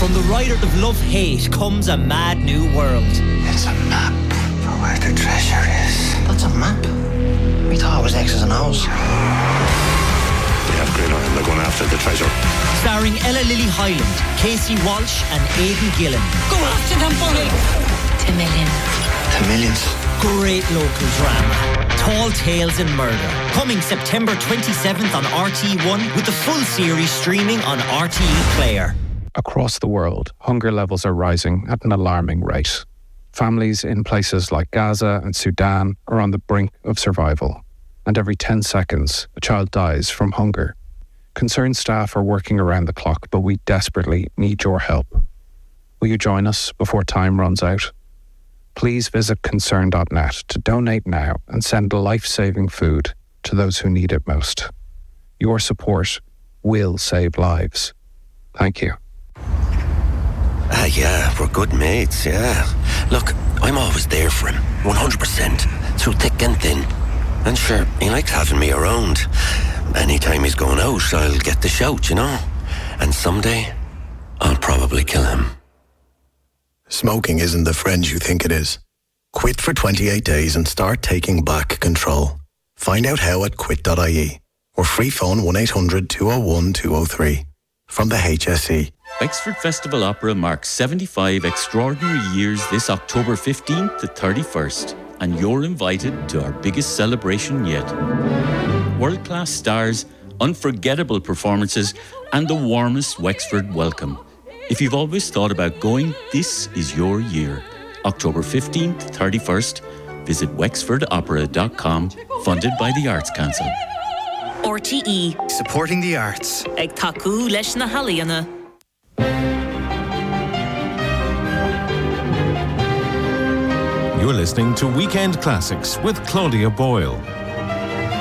From the writer of Love Hate comes a mad new world. It's a map for where the treasure is. That's a map? We thought it was X's and O's. They have Gridiron, they're going after the treasure. Starring Ella Lily Hyland, Casey Walsh and Aidan Gillen. Go after them, Bonnie! To millions. To millions. Great local drama. Tall Tales in Murder. Coming September 27th on RTE1 with the full series streaming on RTE Player. Across the world, hunger levels are rising at an alarming rate. Families in places like Gaza and Sudan are on the brink of survival. And every 10 seconds, a child dies from hunger. Concerned staff are working around the clock, but we desperately need your help. Will you join us before time runs out? Please visit concern.net to donate now and send life-saving food to those who need it most. Your support will save lives. Thank you. Yeah, we're good mates, yeah. Look, I'm always there for him, 100%, through thick and thin. And sure, he likes having me around. Anytime he's going out, I'll get the shout, you know. And someday, I'll probably kill him. Smoking isn't the friend you think it is. Quit for 28 days and start taking back control. Find out how at quit.ie or free phone 1800 201 203 from the HSE. Wexford Festival Opera marks 75 extraordinary years this October 15th to 31st, and you're invited to our biggest celebration yet. World-class stars, unforgettable performances, and the warmest Wexford welcome. If you've always thought about going, this is your year. October 15th, 31st. Visit wexfordopera.com, funded by the Arts Council. RTE. Supporting the arts. Ag taku leis na halaíonna. You're listening to Weekend Classics with Claudia Boyle.